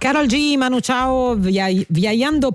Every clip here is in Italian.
Karol G, Manu ciao, viaggiando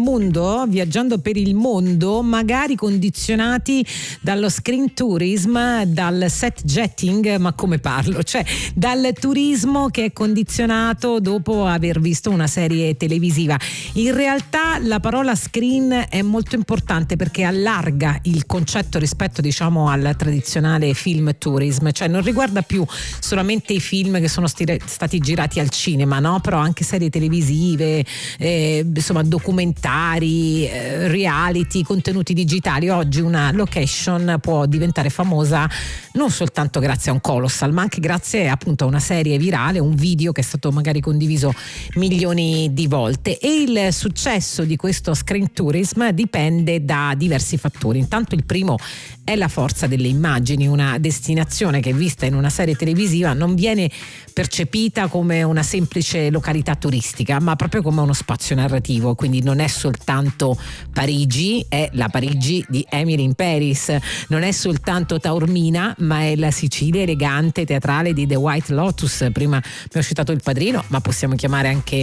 per il mondo, magari condizionati dallo screen tourism, dal set jetting, ma come parlo? Cioè dal turismo che è condizionato dopo aver visto una serie televisiva. In realtà la parola screen è molto importante perché allarga il concetto rispetto, diciamo, al tradizionale film tourism, cioè non riguarda più solamente i film che sono stati girati al cinema, no? Però anche serie televisive, insomma documentari, reality, contenuti digitali. Oggi una location può diventare famosa non soltanto grazie a un colossal, ma anche grazie appunto a una serie virale, un video che è stato magari condiviso milioni di volte. E il successo di questo screen tourism dipende da diversi fattori. Intanto il primo è la forza delle immagini. Una destinazione che è vista in una serie televisiva non viene percepita come una semplice località turistica, ma proprio come uno spazio narrativo. Quindi non è soltanto Parigi, è la Parigi di Emily in Paris, non è soltanto Taormina, ma è la Sicilia elegante teatrale di The White Lotus. Prima abbiamo citato Il Padrino, ma possiamo chiamare anche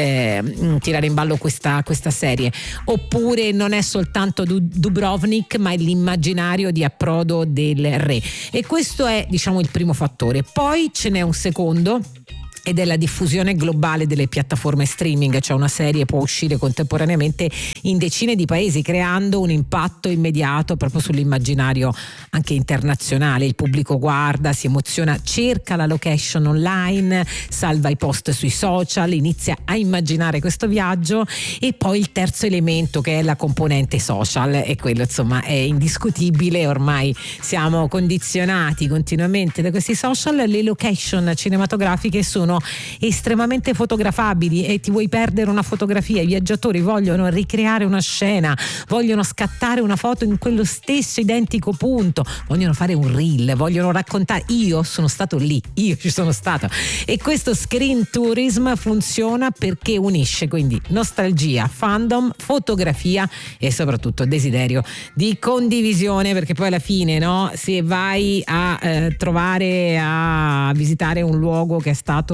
tirare in ballo questa serie. Oppure non è soltanto Dubrovnik, ma è l'immaginario di approdo del re. E questo è, diciamo, il primo fattore. Poi ce n'è un secondo, ed è la diffusione globale delle piattaforme streaming, cioè una serie può uscire contemporaneamente in decine di paesi creando un impatto immediato proprio sull'immaginario anche internazionale. Il pubblico guarda, si emoziona, cerca la location online, salva i post sui social, inizia a immaginare questo viaggio. E poi il terzo elemento, che è la componente social, e quello insomma è indiscutibile, ormai siamo condizionati continuamente da questi social. Le location cinematografiche sono estremamente fotografabili e ti vuoi perdere una fotografia, i viaggiatori vogliono ricreare una scena, vogliono scattare una foto in quello stesso identico punto, vogliono fare un reel, vogliono raccontare io sono stato lì, io ci sono stato. E questo screen tourism funziona perché unisce quindi nostalgia, fandom, fotografia e soprattutto desiderio di condivisione, perché poi alla fine, no, se vai a trovare, a visitare un luogo che è stato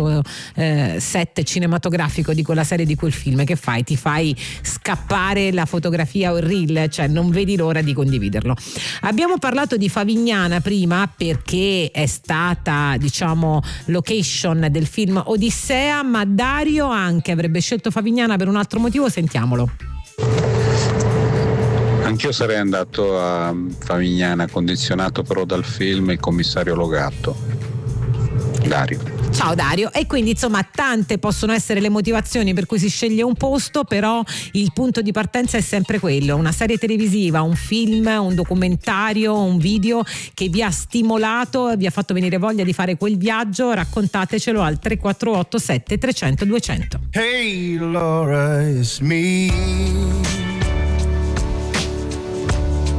set cinematografico di quella serie, di quel film, che fai? Ti fai scappare la fotografia o il reel, cioè non vedi l'ora di condividerlo. Abbiamo parlato di Favignana prima perché è stata, diciamo, location del film Odissea, ma Dario anche avrebbe scelto Favignana per un altro motivo. Sentiamolo. Anch'io sarei andato a Favignana, condizionato però dal film Il commissario Logatto. Dario. Ciao Dario. E quindi insomma tante possono essere le motivazioni per cui si sceglie un posto, però il punto di partenza è sempre quello: una serie televisiva, un film, un documentario, un video che vi ha stimolato, vi ha fatto venire voglia di fare quel viaggio. Raccontatecelo al 3487 300 200. Hey Laura, it's me.